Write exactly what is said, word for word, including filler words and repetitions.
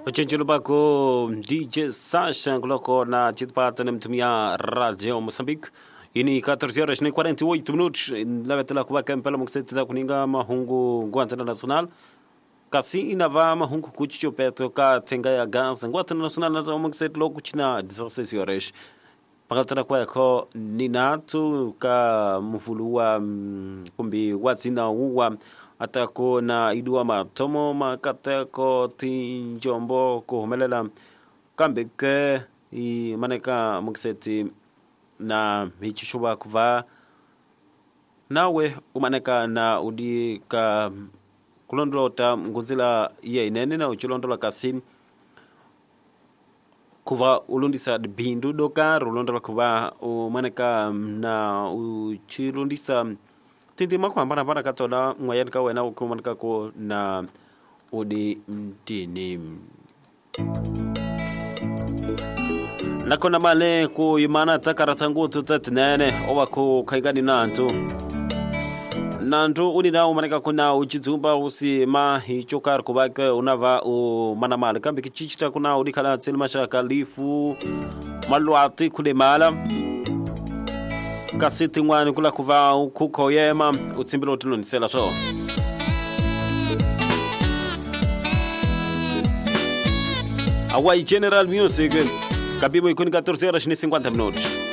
Uchenjelo bako D J Sasha kuloko na chitpata na mtumia Radio Mozambique. Ini catorze horas nem quarenta e oito minutos. Leva tela kubaka mpela mukiseti ta kuninga mahungu Guantana Nacional. Kasi inava mahungu kuchicho peto ka tenga ya gas Guantana Nacional na mukiseti loku china dezesseis horas. Pakatana kwa ko ninatu ka mfulua kumbi watsina uwa atako na idua matomo makateko tinjombo kuhumelela kambeke i maneka mukiseti na hichishuba kuva nawe umaneka na udika kulondolota ngunzila ye inene na uchilondola kasi kuva ulundisa bindu doka ulondola kuva umaneka na uchilundisa tindi makwa mbana mbana katola ngwayan ka wena ukumaneka ko na udi mtini nakona male ku imana takaratangu tutatnene owa ku kaigani nantu nantu uni na umaneka kuna uchizumba usi ma hichokar kubaka unava u mana male kambi kichichita kuna udikala tselmasha kalifu maluati kule mala kasiti ngwani kula kuva kuko yema utsimbilo tuno nisela to Awai General Music Kabibo ikuni catorze horas nem cinquenta minutos.